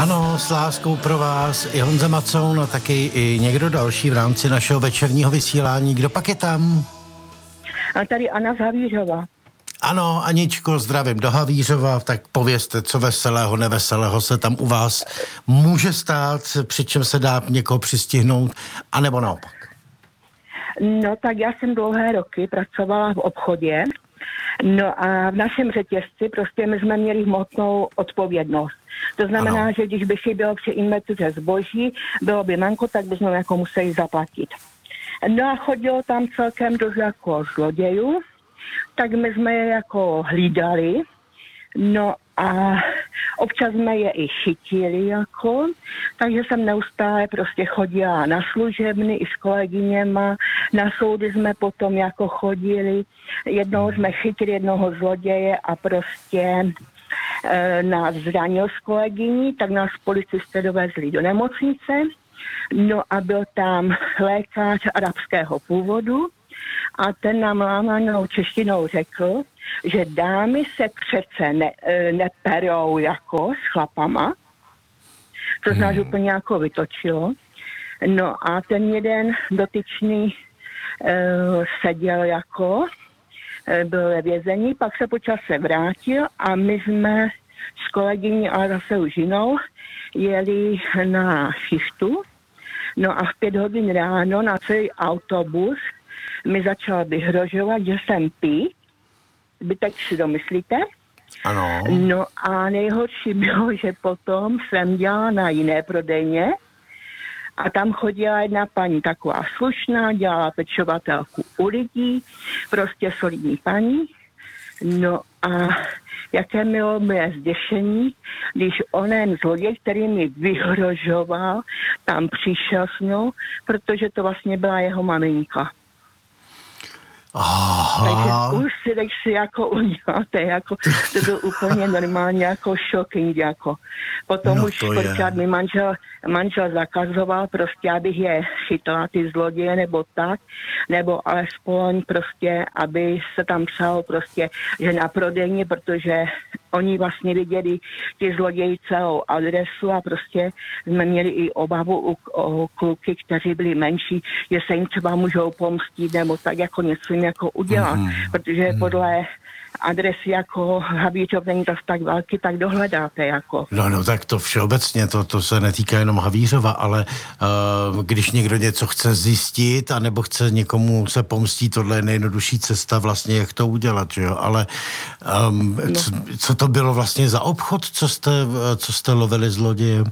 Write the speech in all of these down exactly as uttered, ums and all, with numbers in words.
Ano, s láskou pro vás i Honza Macoun a taky i někdo další v rámci našeho večerního vysílání. Kdo pak je tam? A tady Anna z Havířova. Ano, Aničko, zdravím do Havířova, tak povězte, co veselého, neveselého se tam u vás může stát, přičem se dá někoho přistihnout, anebo naopak. No tak já jsem dlouhé roky pracovala v obchodě, no a v našem řetězci prostě my jsme měli hmotnou odpovědnost. To znamená, ano. že když by chybělo při inventuře zboží, bylo by manko, tak bychom jako museli zaplatit. No a chodilo tam celkem dost jako zlodějů, tak my jsme je jako hlídali, no a občas jsme je i chytili jako, takže jsem neustále prostě chodila na služebny i s kolegyněma, na soudy jsme potom jako chodili, jednou jsme chytili jednoho zloděje a prostě e, nás zranil s kolegyní, tak nás policisté dovezli do nemocnice, no a byl tam lékař arabského původu, a ten nám lámanou češtinou řekl, že dámy se přece ne, neperou jako s chlapama. To z nás hmm. úplně jako vytočilo. No a ten jeden dotyčný uh, seděl jako, uh, byl ve vězení, pak se po čase vrátil a my jsme s kolegyní, ale zase už jinou, jeli na šichtu. No a v pět hodin ráno na celý autobus mi začal vyhrožovat, že jsem pí. Vy teď si domyslíte. Ano. No a nejhorší bylo, že potom jsem dělala na jiné prodejně a tam chodila jedna paní taková slušná, dělala pečovatelku u lidí, prostě solidní paní. No a jaké bylo moje zděšení, když onen zloděj, který mi vyhrožoval, tam přišel s mnou, protože to vlastně byla jeho maminka. Aha. Takže už si, tak si jako uděláte, jako, to byl úplně normálně jako shocking, jako. Potom no už kolikrát mi manžel, manžel zakazoval prostě, abych je chytala ty zloděje nebo tak, nebo alespoň prostě, aby se tam psalo prostě, že na prodejně, protože oni vlastně viděli ty zloději celou adresu a prostě jsme měli i obavu u, o kluky, kteří byli menší, že se jim třeba můžou pomstit nebo tak jako něco jim jako udělat, mm-hmm. protože podle adresy jako Havířov není to tak velký, tak dohledáte jako. No, no, tak to všeobecně, to, to se netýká jenom Havířova, ale uh, když někdo něco chce zjistit, anebo chce někomu se pomstít, tohle je nejjednodušší cesta vlastně, jak to udělat, že jo, ale um, no. co, co to bylo vlastně za obchod, co jste, co jste lovili zloděje?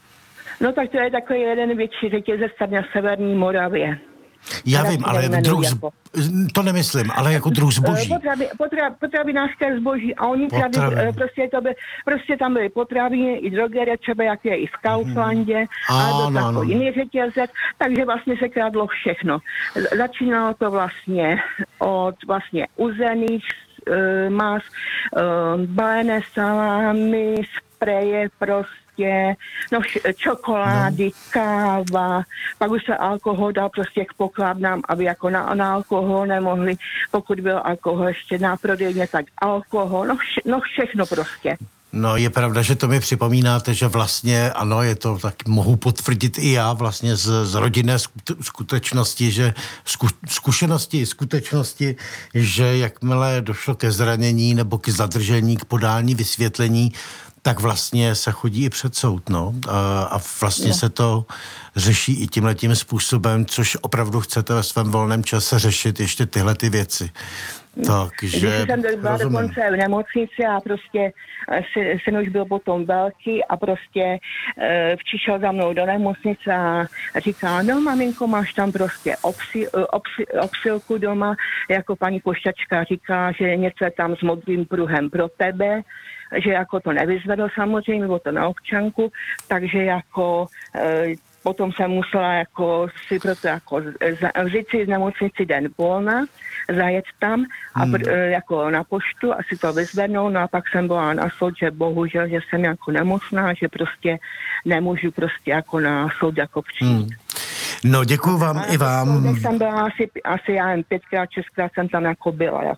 No tak to je takový jeden větší řetězec na severní Moravě. Já vím, ale druh, jako. To nemyslím, ale jako druh zboží. Potravi, potra, potravinářské zboží a oni tady, prostě, to by, prostě tam byly potraviny i drogerie, třeba jak je i v Kauflandě, hmm. a to no, no. jiný řetězec, takže vlastně se krádlo všechno. Začínalo to vlastně od vlastně uzených uh, mas, uh, balené salámy, spreje prostě, no čokolády, no. káva, pak už se alkohol dal prostě k pokladnám, aby jako na, na alkohol nemohli, pokud byl alkohol ještě na prodejně, tak alkohol, no, vše, no všechno prostě. No je pravda, že to mi připomínáte, že vlastně, ano, je to, tak mohu potvrdit i já vlastně z, z rodinné skutečnosti, že zku, zkušenosti, skutečnosti, že jakmile došlo ke zranění nebo k zadržení, k podání vysvětlení, tak vlastně se chodí i před soud, no. A, a vlastně no. se to řeší i tímhletím způsobem, což opravdu chcete ve svém volném čase řešit ještě tyhle ty věci. Takže když jsem byla dokonce v nemocnici a prostě syn už byl potom velký a prostě e, přišel za mnou do nemocnice a říká, no maminko, máš tam prostě obsi, obsi, obsilku doma, jako paní pošťačka říká, že něco je tam s modrým pruhem pro tebe, že jako to nevyzvedl samozřejmě, bylo to na občanku, takže jako e, potom jsem musela jako si proto jako vzít si z nemocnici den volna, zajet tam a hmm. pr, jako na poštu a si to vyzvednout, no a pak jsem byla na soud, že bohužel, že jsem jako nemocná, že prostě nemůžu prostě jako na soud jako přijít. Hmm. No děkuju vám a i vám. Jsem byla asi, asi já jen pětkrát, šestkrát jsem tam jako byla jako.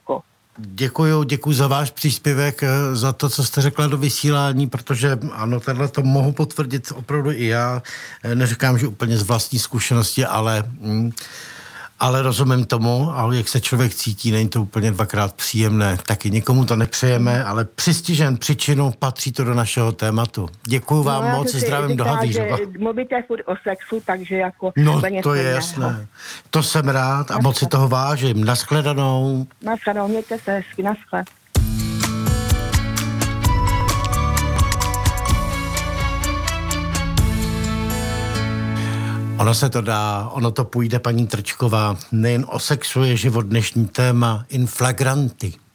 Děkuju, děkuju za váš příspěvek, za to, co jste řekla do vysílání, protože ano, tenhle to mohu potvrdit opravdu i já. Neříkám, že úplně z vlastní zkušenosti, ale, ale rozumím tomu, ale jak se člověk cítí, není to úplně dvakrát příjemné. Taky nikomu to nepřejeme, ale přistižen příčinou patří to do našeho tématu. Děkuju vám no, moc, zdravím do Havířova. Mluvíte furt o sexu, takže jako... No, to je jasné. To jsem rád a moc si toho vážím. Naschledanou. Naschledanou, mějte se hezky, naschle. Ono se to dá, ono to půjde, paní Trčková. Nejen o sexu je život dnešní téma in flagranti.